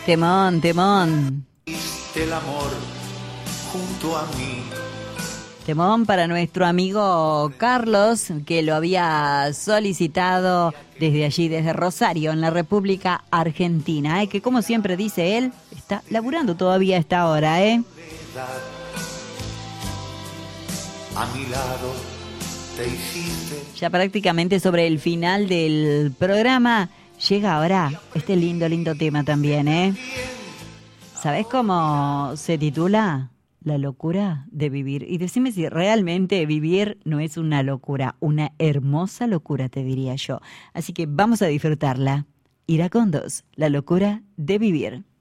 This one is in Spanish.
Temón, temón. El amor junto a mí. Temón para nuestro amigo Carlos, que lo había solicitado desde allí, desde Rosario, en la República Argentina, que como siempre dice él, está laburando todavía a esta hora, A mi lado te hiciste. Ya prácticamente sobre el final del programa, llega ahora este lindo tema también, ¿Sabés cómo se titula? La locura de vivir. Y decime si realmente vivir no es una locura, una hermosa locura, te diría yo. Así que vamos a disfrutarla. Iracundos, la locura de vivir.